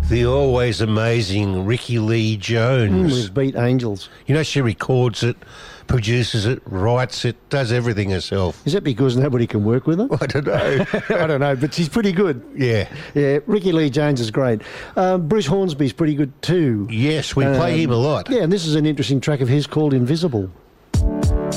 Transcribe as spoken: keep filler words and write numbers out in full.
The always amazing Ricky Lee Jones. Mm, with Beat Angels. You know, she records it, produces it, writes it, does everything herself. Is that because nobody can work with her? I don't know. I don't know, but she's pretty good. Yeah. Yeah, Ricky Lee Jones is great. Um, Bruce Hornsby's pretty good too. Yes, we Um, play him a lot. Yeah, and this is an interesting track of his called Invisible.